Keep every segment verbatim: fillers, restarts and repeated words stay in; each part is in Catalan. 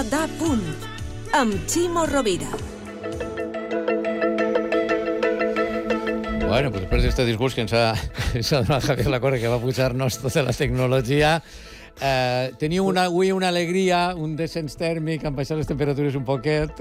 Da Punt, amb Ximo Rovira. Bueno, pues después de este discurso que ens ha, ens ha donat Javier Lacorre, que va pujar-nos tota la tecnologia, eh, teniu una, avui una alegria, un descens tèrmic, han baixat les temperatures un poquet.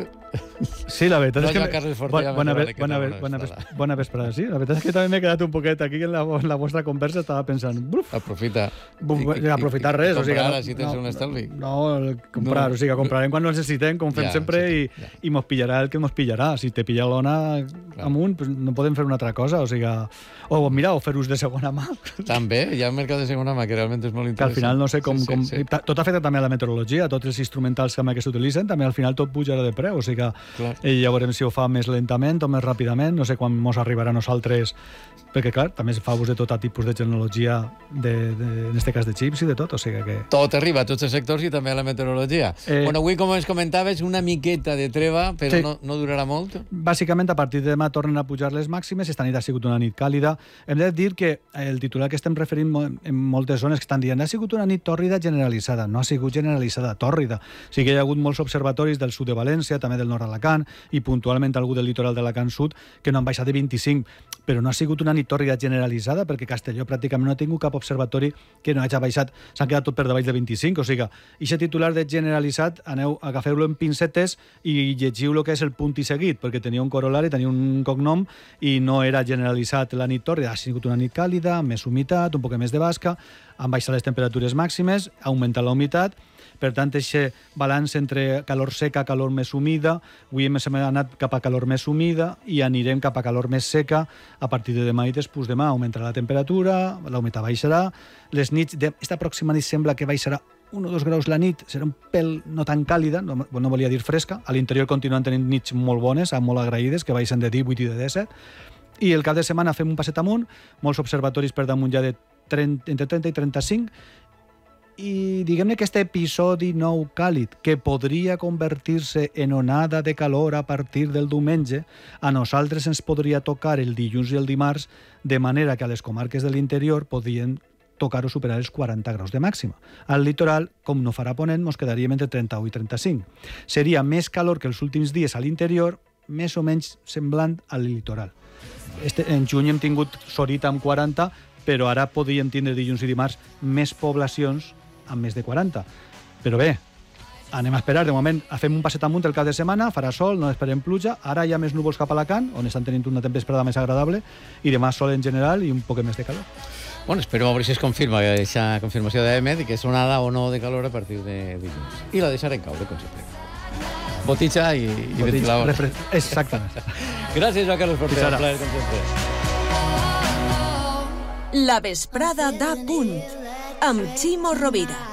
Sí, la veritat No, és que... Joan Carles Fortea, Bona, bona, mejor bona, que bona, te bona, bona vesprada, sí. La veritat és que també m'he quedat un poquet aquí en la, en la vostra conversa, estava pensant... Buf, Aprofita. buf, I- i- aprofitar i- res, i o sigui... comprar, no- així tens no, un estalvi. No, comprar, No. o sigui, comprarem quan ho necessitem, com fem Ja, sempre, sí, i, ja. i mos pillarà el que mos pillarà. Si te pilla l'ona amunt, pues no podem fer una altra cosa, o sigui... O, mira, o fer ús de segona mà. També, hi ha un mercat de segona mà que realment és molt Que interessant. al final no sé com... Sí, sí, com sí. ta- Tot afecta també a la meteorologia, tots els instrumentals que que s'utilitzen, també al final tot pujarà de preu, o sigui que Clar. eh, ja veurem si ho fa més lentament o més ràpidament, no sé quan mos arribarà a nosaltres, perquè clar, també es fa ús de tot tipus de tecnologia, de, de, en este cas de xips i de tot, o sigui que... Tot arriba a tots els sectors i també a la meteorologia. Eh, bueno, avui, com ens comentaves, una miqueta de treva, però Sí. no, no durarà molt. Bàsicament, a partir de demà tornen a pujar les màximes. Esta nit ha sigut una nit càlida. Hem de dir que el titular que estem referint mo- en moltes zones que estan dient ha sigut una nit tòrrida generalitzada. No ha sigut generalitzada, tòrrida. O sigui que hi ha hagut molts observatoris del sud de València, també del nord d'Alacant, i puntualment algú del litoral d'Alacant Sud, que no han baixat de vint-i-cinc. Però no ha sigut una nit tòrrida generalitzada, perquè Castelló pràcticament no ha tingut cap observatori que no hagi baixat. S'han quedat tot per davall de vint-i-cinc. O sigui, aquest titular de generalitzat, aneu, agafeu-lo en pincetes i llegiu el que és el punt i seguit, perquè tenia un corolari, tenia un cognom, i no era generalitzat la nit tòrrida. Ha sigut una nit càlida, amb més humitat, un poc més de basca, han baixat les temperatures màximes, ha augmentat la humitat, per tant, aquest balanç entre calor seca, calor més humida, avui hem anat cap a calor més humida i anirem cap a calor més seca a partir de demà i després demà. Augmentarà la temperatura, la humitat baixarà, les nits, esta pròxima nit sembla que baixarà un o dos graus la nit, serà un pèl no tan càlida, no, no volia dir fresca, a l'interior continuen tenint nits molt bones, molt agraïdes, que baixen de divuit i de disset, i el cap de setmana fem un passet amunt, molts observatoris per damunt ja de trenta, entre trenta i trenta-cinc, i diguem-ne que aquest episodi nou càlid, que podria convertir-se en onada de calor a partir del diumenge, a nosaltres ens podria tocar el dilluns i el dimarts, de manera que a les comarques de l'interior podrien tocar o superar els quaranta graus de màxima. Al litoral, com no farà ponent, ens quedaríem entre trenta-u i trenta-cinc. Seria més calor que els últims dies a l'interior, més o menys semblant al litoral. Este, en juny hem tingut Sorita amb quaranta, però ara podríem tindre dilluns i dimarts més poblacions amb més de quaranta. Però bé, anem a esperar. De moment, fem un passet amunt el cap de setmana, farà sol, no esperem pluja. Ara hi ha més núvols cap a Alacant, on estan tenint una tempestrada més agradable, i demà sol en general i un poc més de calor. Bueno, esperem a veure si es confirma aquesta confirmació d'A M E D, que és onada o no de calor a partir de dilluns. I la deixarem caure, com sempre. Botitxa i, i ventilador. Refre... Exactament. Gràcies, Joan Carles Fortea. Fins ara. Un plaer, com sempre. La vesprada da Punt, amb Ximo Rovira.